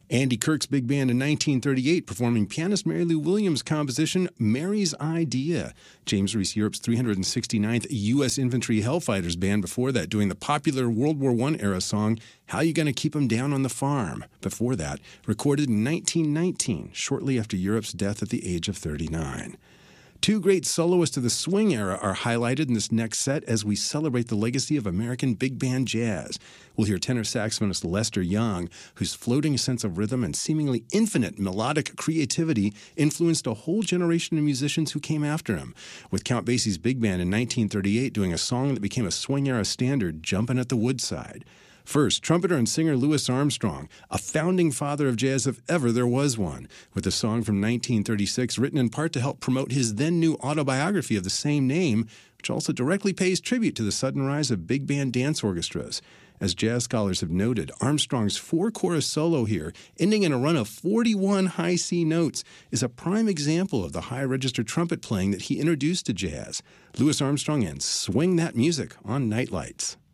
Andy Kirk's big band in 1938 performing pianist Mary Lou Williams' composition Mary's Idea. James Reese Europe's 369th U.S. Infantry Hellfighters Band before that doing the popular World War I era song How You Gonna Keep 'Em Down on the Farm. Before that, recorded in 1919, shortly after Europe's death at the age of 39. Two great soloists of the swing era are highlighted in this next set as we celebrate the legacy of American big band jazz. We'll hear tenor saxophonist Lester Young, whose floating sense of rhythm and seemingly infinite melodic creativity influenced a whole generation of musicians who came after him, with Count Basie's big band in 1938 doing a song that became a swing era standard, Jumpin' at the Woodside. First, trumpeter and singer Louis Armstrong, a founding father of jazz if ever there was one, with a song from 1936 written in part to help promote his then-new autobiography of the same name, which also directly pays tribute to the sudden rise of big band dance orchestras. As jazz scholars have noted, Armstrong's four-chorus solo here, ending in a run of 41 high C notes, is a prime example of the high-register trumpet playing that he introduced to jazz. Louis Armstrong and Swing That Music on Nightlights.